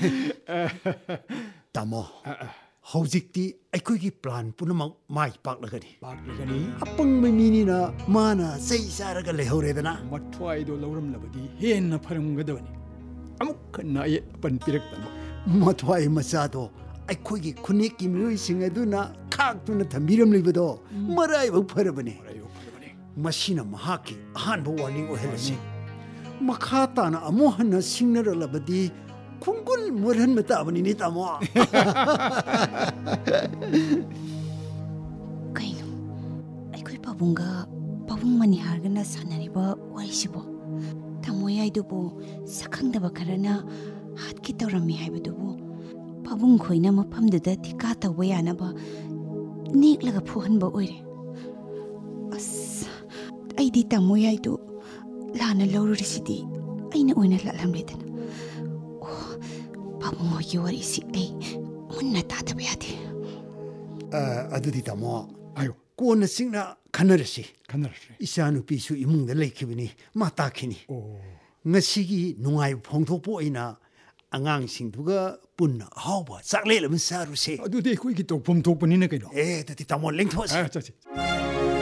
Tamo hꯧꯖꯤꯛꯇꯤ ꯑꯩꯈꯣꯏꯒꯤ plan ꯄꯨꯝꯅꯃꯛ ꯃꯥꯏ ꯄꯥꯛꯂꯒꯅꯤ ꯑꯄꯪꯕ ꯃꯤꯅꯤꯅ ꯃꯥꯅ ꯆꯩ ꯆꯥꯔꯒ ꯂꯩꯍꯧꯔꯦꯗꯅ ꯃꯊ꯭ꯋꯥꯏꯗꯣ ꯂꯧꯔꯝꯂꯕꯗꯤ ꯍꯦꯟꯅ ꯐꯔꯝꯒꯗꯕꯅꯤ ꯑꯃꯨꯛ ꯍꯟꯅ ꯑꯌꯦꯠ ꯑꯄꯟ ꯄꯤꯔꯛꯇꯕ ꯃꯊ꯭ꯋꯥꯏ ꯃꯆꯥꯗꯣ ꯑꯩꯈꯣꯏꯒꯤ ꯈꯨꯟꯅꯦꯛꯀꯤ ꯃꯤꯑꯣꯏꯁꯤꯡ ꯑꯗꯨꯅ ꯈꯥꯛꯇꯨꯅ ꯊꯝꯕꯤꯔꯝꯂꯤꯕꯗꯣ ꯃꯔꯥꯏꯕꯛ ꯐꯔꯕꯅꯤ ꯃꯁꯤꯅ ꯃꯍꯥꯛꯀꯤ ꯑꯍꯥꯟꯕ ꯋꯥꯔꯅꯤꯡ ꯑꯣꯏꯍꯜꯂꯁꯤ ꯃꯈꯥ ꯇꯥꯅ ꯑꯃꯨꯛ ꯍꯟꯅ ꯁꯤꯡꯅꯔꯛꯂꯕꯗꯤ ꯈꯨꯡꯒꯨꯜ ꯃꯨꯠꯍꯟꯕ ꯇꯥꯕꯅꯤꯅꯦ ꯇꯥꯃꯣ ꯀꯩꯅꯣ ꯑꯩꯈꯣꯏ ꯄꯥꯕꯨꯡꯒ ꯄꯥꯕꯨꯡ ꯃꯅꯤꯍꯥꯔꯒꯅ ꯁꯥꯟꯅꯔꯤꯕ ꯋꯥꯔꯤꯁꯤꯕꯣ ꯊꯃꯣꯏꯌꯥꯏꯗꯨꯕꯨ ꯁꯛꯈꯪꯗꯕ ꯈꯔꯅ ꯍꯥꯠꯀꯦ ꯇꯧꯔꯝꯃꯤ ꯍꯥꯏꯕꯗꯨꯕꯨ ꯄꯥꯕꯨꯡ ꯈꯣꯏꯅ ꯃꯐꯝꯗꯨꯗ ꯊꯤꯀꯥ ꯇꯧꯕ ꯌꯥꯅꯕ ꯅꯦꯛꯂꯒ ꯐꯨꯍꯟꯕ ꯑꯣꯏꯔꯦ ꯑꯁ ꯑꯩꯗꯤ ꯇꯃꯣꯌꯥꯏꯗꯨ ꯂꯥꯟꯅ ꯂꯧꯔꯨꯔꯤꯁꯤꯗꯤ ꯑꯩꯅ ꯑꯣꯏꯅ ꯂꯥꯜꯂꯝꯂꯦꯗꯅ ꯄꯥꯕꯨꯡ ꯍꯣꯏꯒꯤ ꯋꯥꯔꯤꯁꯤ ꯑꯩ ꯃꯨꯟꯅ ꯇꯥꯗꯕ ꯌꯥꯗꯦ ꯑꯗꯨꯗꯤ ꯇꯥꯃꯣ ꯀꯣꯟꯅ ꯆꯤꯡꯅ ꯈꯟꯅꯔꯁꯤ ꯈꯟꯅꯔꯁꯤ ꯏꯆꯥꯅꯨꯄꯤꯁꯨ ꯏꯃꯨꯡꯗ ꯂꯩꯈꯤꯕꯅꯤ ꯃꯥ ꯇꯥꯈꯤꯅꯤ ꯉꯁꯤꯒꯤ ꯅꯨꯡꯉꯥꯏꯕ ꯐꯣꯡꯗꯣꯛꯄ ꯑꯣꯏꯅ ꯑꯉꯥꯡꯁꯤꯡꯗꯨꯒ ꯄꯨꯟꯅ ꯑꯍꯥꯎꯕ ꯆꯥꯛꯂꯦꯟ ꯑꯃ ꯆꯥꯔꯨꯁꯦ ꯑꯗꯨꯗꯤ ꯑꯩꯈꯣꯏꯒꯤ ꯇꯧꯐꯝ ꯊꯣꯛꯄꯅꯤꯅ ꯀꯩꯅꯣ ꯑꯗꯨꯗꯤ ꯇꯥꯃꯣ ꯂꯦꯡꯊꯣꯛꯑꯁꯤ ꯆꯠꯁꯤ